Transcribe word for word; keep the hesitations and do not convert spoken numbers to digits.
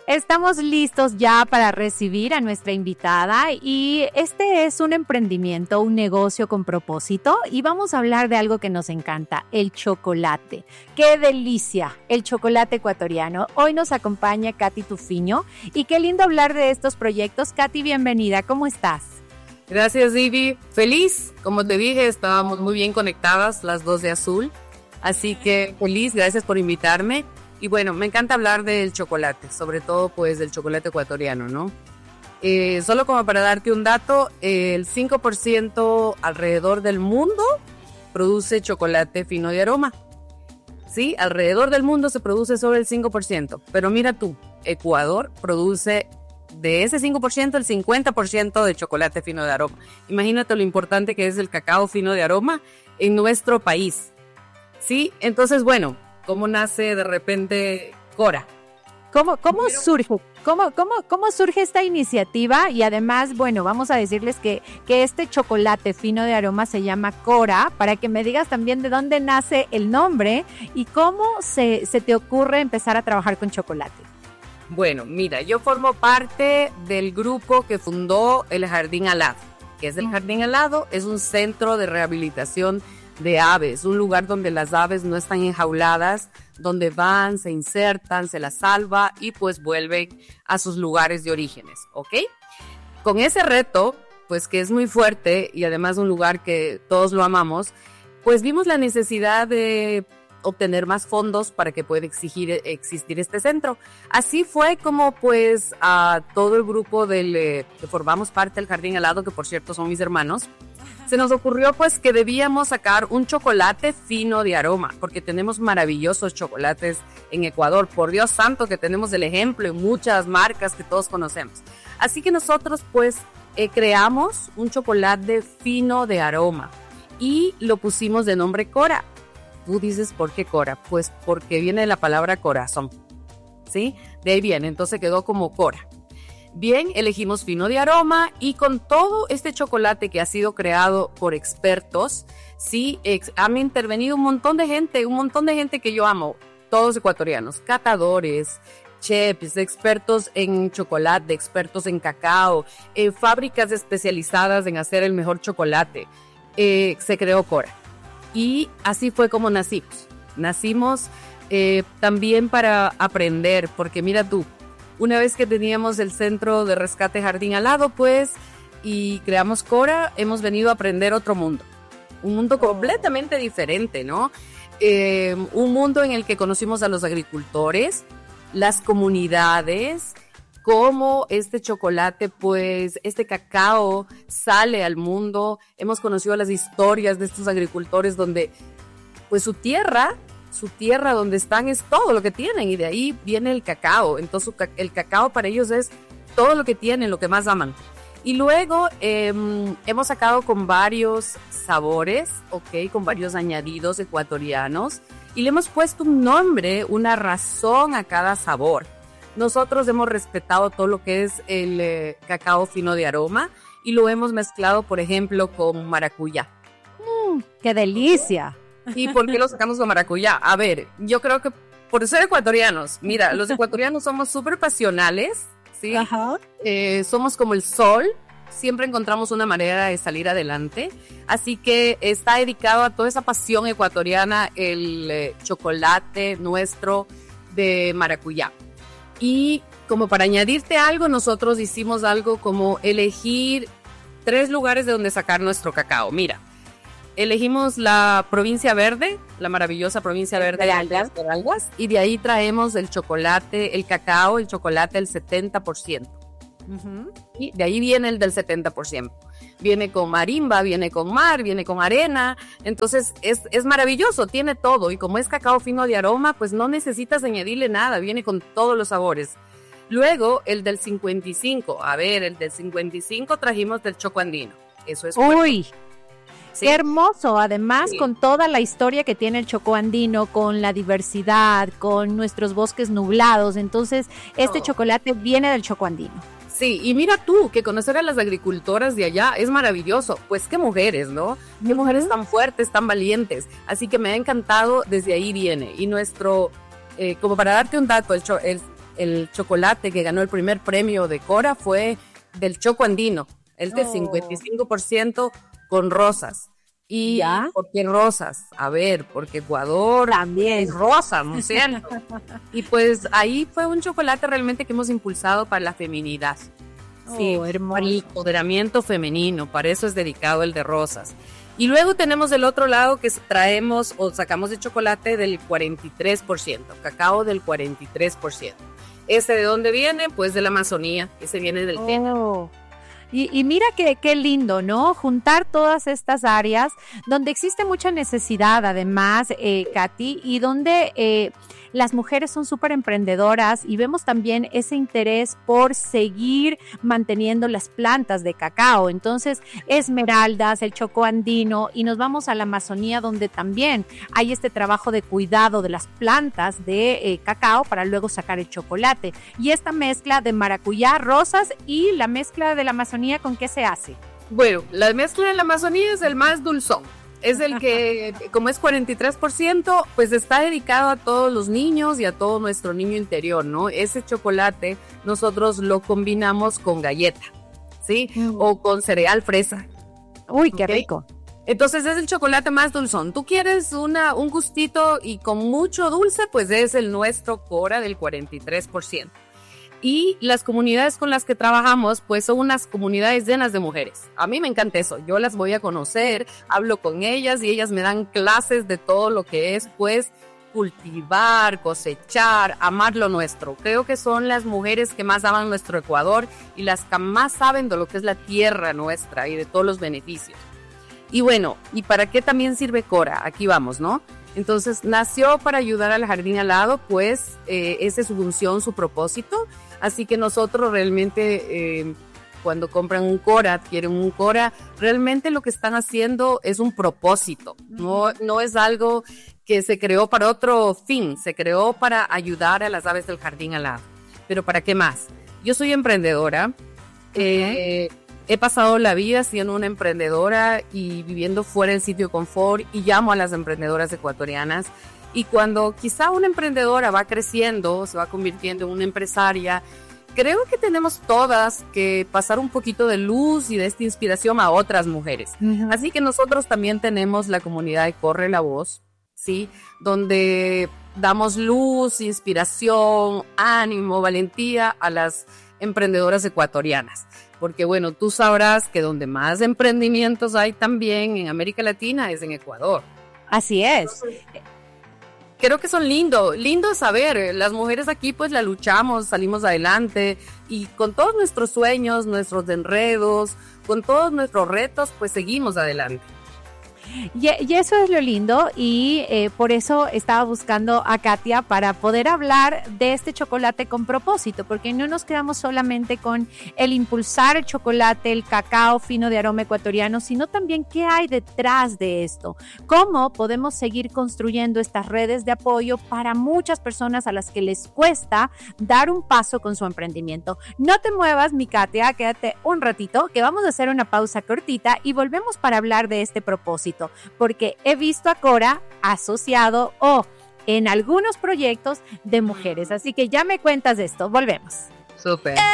Estamos listos ya para recibir a nuestra invitada y este es un emprendimiento, un negocio con propósito y vamos a hablar de algo que nos encanta, el chocolate. ¡Qué delicia! El chocolate ecuatoriano. Hoy nos acompaña Katy Tufiño y qué lindo hablar de estos proyectos. Katy, bienvenida. ¿Cómo estás? Gracias, Ivy. Feliz. Como te dije, estábamos muy bien conectadas las dos de azul. Así que feliz, gracias por invitarme. Y bueno, me encanta hablar del chocolate, sobre todo pues del chocolate ecuatoriano, ¿no? Eh, solo como para darte un dato, eh, el cinco por ciento alrededor del mundo produce chocolate fino de aroma. Sí, alrededor del mundo se produce solo el cinco por ciento. Pero mira tú, Ecuador produce de ese cinco por ciento el cincuenta por ciento de chocolate fino de aroma. Imagínate lo importante que es el cacao fino de aroma en nuestro país. Sí, entonces bueno, ¿cómo nace de repente Cora? ¿Cómo, cómo surge? ¿Cómo, cómo, ¿Cómo surge esta iniciativa? Y además, bueno, vamos a decirles que, que este chocolate fino de aroma se llama Cora, para que me digas también de dónde nace el nombre y cómo se, se te ocurre empezar a trabajar con chocolate. Bueno, mira, yo formo parte del grupo que fundó el Jardín Alado. ¿Qué es el Jardín Alado? Es un centro de rehabilitación de aves, un lugar donde las aves no están enjauladas, donde van, se insertan, se las salva y pues vuelven a sus lugares de orígenes, ¿ok? Con ese reto, pues que es muy fuerte y además un lugar que todos lo amamos, pues vimos la necesidad de obtener más fondos para que pueda exigir, existir este centro. Así fue como pues a todo el grupo del, eh, que formamos parte del Jardín Alado, que por cierto son mis hermanos, se nos ocurrió pues que debíamos sacar un chocolate fino de aroma, porque tenemos maravillosos chocolates en Ecuador. Por Dios santo que tenemos el ejemplo en muchas marcas que todos conocemos. Así que nosotros pues eh, creamos un chocolate fino de aroma y lo pusimos de nombre Cora. Tú dices, ¿por qué Cora? Pues porque viene de la palabra corazón, ¿sí? De ahí viene, entonces quedó como Cora. Bien, elegimos fino de aroma y con todo este chocolate que ha sido creado por expertos, sí, ex, han intervenido un montón de gente, un montón de gente que yo amo, todos ecuatorianos, catadores, chefs, expertos en chocolate, expertos en cacao, eh, fábricas especializadas en hacer el mejor chocolate. Eh, se creó Cora y así fue como nacimos. Nacimos eh, también para aprender, porque mira tú, una vez que teníamos el centro de rescate Jardín Alado, pues, y creamos Cora, hemos venido a aprender otro mundo. Un mundo completamente diferente, ¿no? Eh, un mundo en el que conocimos a los agricultores, las comunidades, cómo este chocolate, pues, este cacao sale al mundo. Hemos conocido las historias de estos agricultores donde, pues, su tierra... su tierra donde están es todo lo que tienen y de ahí viene el cacao. Entonces el cacao para ellos es todo lo que tienen, lo que más aman. Y luego eh, hemos sacado con varios sabores, ok, con varios añadidos ecuatorianos y le hemos puesto un nombre, una razón a cada sabor. Nosotros hemos respetado todo lo que es el eh, cacao fino de aroma y lo hemos mezclado, por ejemplo, con maracuyá. Mm, ¡Qué delicia! ¿Y por qué lo sacamos con maracuyá? A ver, yo creo que por ser ecuatorianos, mira, los ecuatorianos somos súper pasionales, ¿sí? Ajá. Eh, somos como el sol, siempre encontramos una manera de salir adelante, así que está dedicado a toda esa pasión ecuatoriana el eh, chocolate nuestro de maracuyá. Y como para añadirte algo, nosotros hicimos algo como elegir tres lugares de donde sacar nuestro cacao. Mira, elegimos la provincia verde, la maravillosa provincia verde de Esmeraldas, y de ahí traemos el chocolate, el cacao, el chocolate el setenta por ciento. Uh-huh. Y de ahí viene el del setenta por ciento. Viene con marimba, viene con mar, viene con arena. Entonces es, es maravilloso, tiene todo. Y como es cacao fino de aroma, pues no necesitas añadirle nada, viene con todos los sabores. Luego el del cincuenta y cinco. A ver, el del cincuenta y cinco trajimos del choco andino. Eso es fuerte. ¡Uy! Sí. Qué hermoso, además sí. Con toda la historia que tiene el Chocó andino, con la diversidad, con nuestros bosques nublados, entonces este oh. chocolate viene del Chocó andino. Sí, y mira tú, que conocer a las agricultoras de allá es maravilloso, pues qué mujeres, ¿no? Qué mujeres tan fuertes, tan valientes, así que me ha encantado, desde ahí viene, y nuestro, eh, como para darte un dato, el, cho- el el chocolate que ganó el primer premio de Cora fue del choco andino, el de Oh. cincuenta y cinco por ciento con rosas. ¿Y ¿Ya? por qué rosas? A ver, porque Ecuador También. es rosa, ¿no es cierto? Y pues ahí fue un chocolate realmente que hemos impulsado para la feminidad. Sí, Oh, hermoso. para el empoderamiento femenino, para eso es dedicado el de rosas. Y luego tenemos del otro lado que traemos o sacamos de chocolate del cuarenta y tres por ciento, cacao del cuarenta y tres por ciento. ¿Ese de dónde viene? Pues de la Amazonía, ese viene del té. Oh. Y, y mira que qué lindo, ¿no? Juntar todas estas áreas donde existe mucha necesidad, además, eh, Katy, y donde eh, las mujeres son súper emprendedoras y vemos también ese interés por seguir manteniendo las plantas de cacao. Entonces, esmeraldas, el choco andino, y nos vamos a la Amazonía, donde también hay este trabajo de cuidado de las plantas de eh, cacao para luego sacar el chocolate. Y esta mezcla de maracuyá, rosas y la mezcla de la Amazonía, ¿con qué se hace? Bueno, la mezcla de la Amazonía es el más dulzón. Es el que, como es cuarenta y tres por ciento, pues está dedicado a todos los niños y a todo nuestro niño interior, ¿no? Ese chocolate nosotros lo combinamos con galleta, ¿sí? Mm. O con cereal fresa. Uy, qué ¿Ok? rico. Entonces es el chocolate más dulzón. Tú quieres una, un gustito y con mucho dulce, pues es el nuestro Cora del cuarenta y tres por ciento. Y las comunidades con las que trabajamos, pues son unas comunidades llenas de mujeres. A mí me encanta eso. Yo las voy a conocer, hablo con ellas y ellas me dan clases de todo lo que es, pues, cultivar, cosechar, amar lo nuestro. Creo que son las mujeres que más aman nuestro Ecuador y las que más saben de lo que es la tierra nuestra y de todos los beneficios. Y bueno, ¿y para qué también sirve Cora? Aquí vamos, ¿no? Entonces, nació para ayudar al jardín al lado, pues eh, esa es su función, su propósito. Así que nosotros realmente, eh, cuando compran un Cora, adquieren un Cora, realmente lo que están haciendo es un propósito. No, no es algo que se creó para otro fin, se creó para ayudar a las aves del jardín al lado. ¿Pero para qué más? Yo soy emprendedora. Eh, He pasado la vida siendo una emprendedora y viviendo fuera del sitio de confort, y llamo a las emprendedoras ecuatorianas. Y cuando quizá una emprendedora va creciendo, se va convirtiendo en una empresaria, creo que tenemos todas que pasar un poquito de luz y de esta inspiración a otras mujeres. Uh-huh. Así que nosotros también tenemos la comunidad de Corre la Voz, ¿sí? Donde damos luz, inspiración, ánimo, valentía a las emprendedoras ecuatorianas. Porque bueno, tú sabrás que donde más emprendimientos hay también en América Latina es en Ecuador. Así es. Entonces, creo que son lindo, lindo saber. Las mujeres aquí pues la luchamos, salimos adelante y con todos nuestros sueños, nuestros enredos, con todos nuestros retos, pues seguimos adelante. Y, y eso es lo lindo, y eh, por eso estaba buscando a Katia para poder hablar de este chocolate con propósito, porque no nos quedamos solamente con el impulsar el chocolate, el cacao fino de aroma ecuatoriano, sino también qué hay detrás de esto, cómo podemos seguir construyendo estas redes de apoyo para muchas personas a las que les cuesta dar un paso con su emprendimiento. No te muevas, mi Katia, quédate un ratito, que vamos a hacer una pausa cortita y volvemos para hablar de este propósito, porque he visto a Cora asociado o en algunos proyectos de mujeres, así que ya me cuentas de esto. Volvemos. Súper.